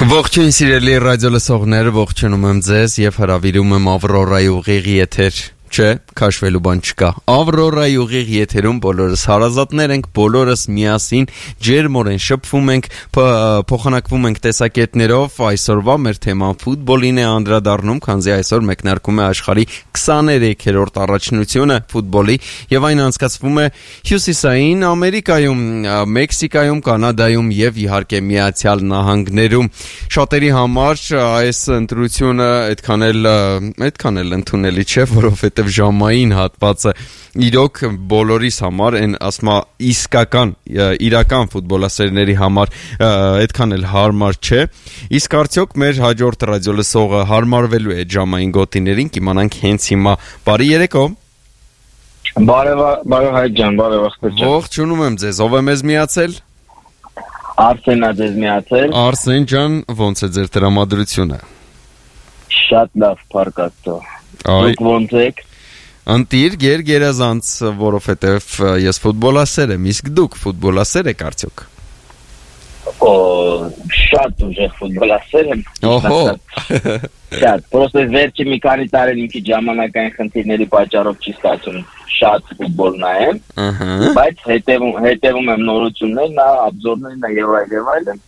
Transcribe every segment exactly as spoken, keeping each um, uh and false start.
Ողջույն սիրելի ռադիո լսողներ, ողջունում եմ ձեզ եւ հրավիրում եմ Ավրորայի ուղիղ եթեր։ Չէ, քաշվելու բան չկա։ Ավրորայի ուղիղ եթերում բոլորս հարազատներ ենք, բոլորս միասին ջերմորեն շփվում ենք, փոխանակվում ենք տեսակետներով։ Այսօրվա մեր թեման ֆուտբոլին է անդրադառնում, քանզի այսօր մեկնարկում է աշխարհի քսաներեքերորդ առաջնությունը ֆուտբոլի եւ այն անցկացվում է Հյուսիսային Ամերիկայում, Մեքսիկայում, Կանադայում եւ իհարկե Միացյալ Նահանգներում։ Շատերի համար այս ընտրությունը այդքան էլ այդքան էլ ընդունելի չէ, որովհետեւ ժամային հատվածը իրոք բոլորիս համար այն ասма իսկական իրական ֆուտբոլասերների համար այդքան էլ հարմար չէ։ Իսկ արդյոք մեր հաջորդ ռադիոլսողը հարմարվելու է ժամային գոտիներին, կիմանանք հենց հիմա։ Բարի երեկո։ Բարև բարև հայ ջան, բարև ախպեր ջան։ Ողջունում եմ ձեզ, ով է մեզ միացել։ Արսենն է ձեզ միացել։ Արսեն ջան, ոնց է ձեր տրամադրությունը։ Շատ լավ, փառքաստո։ Դուք ոնց եք։ Ընտիր գեր գերազանց, որովհետև ես ֆուտբոլասեր եմ, իսկ դուք ֆուտբոլասեր եք արդյոք։ Օ, շատ ուժեղ ֆուտբոլասեր եմ։ Օհո։ Շատ, պրոստը վերջի մի քանի տարի ինքի ժամանակային խնդիրների պատճառով չի ստացվում շատ ֆուտբոլ նայեմ։ Ահա։ Բայց հետևում հետևում եմ նորություններն, обзорներն եւ այլ եւ այլն։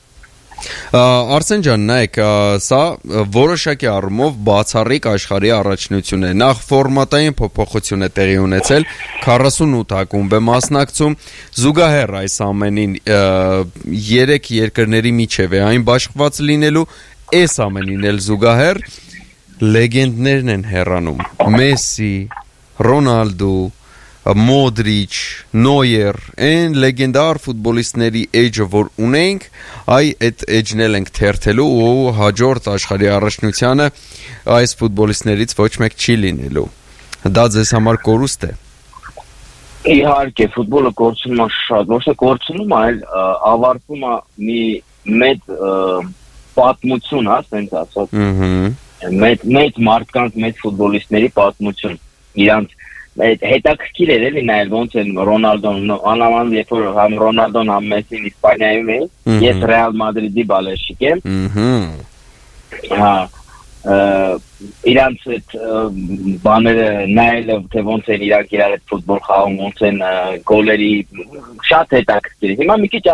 Արսեն ջան, նայեք, սա որոշակի առումով բացառիկ աշխարհի առաջնություն է։ Նախ ֆորմատային փոփոխություն է տեղի ունեցել, քառասունութ ակումբ է մասնակցում, զուգահեռ այս ամենին երեք երկրների միջև է այն բաշխված լինելու, այս ամենին էլ զուգահեռ լեգենդներն են հեռանում։ Մեսի, Ռոնալդո, Մոդրիչ, Նոյեր, այն լեգենդար ֆուտբոլիստների էջը, որ ունենք, այ այդ էջն էլ ենք թերթելու ու հաջորդ աշխարհի առաջնությանը այս ֆուտբոլիստներից ոչ մեկ չի լինելու։ Դա ձեզ համար կորուստ է։ Իհարկե, ֆուտբոլը կորցնում է շատ, ոչ թե կորցնում, այլ ավարտվում է մի մեծ պատմություն, ասենք ասած։ Մեծ մեծ մարդկանց, մեծ ֆուտբոլիստների պատմություն։ Իրանց հետաքրքիր էր էլի նայել ոնց են Ռոնալդոն, անաման երբ որ համ Ռոնալդոն, համ Մեսին Իսպանիայում էին, ես Ռեալ Մադրիդի բալերշիկ եմ։ Հա, իրանց այդ բաները նայելը, թե ոնց են իրանք իրար հետ ֆուտբոլ խաղում, ոնց են գոլերի, շատ հետաքրքիր։ Հիմա մի քիչ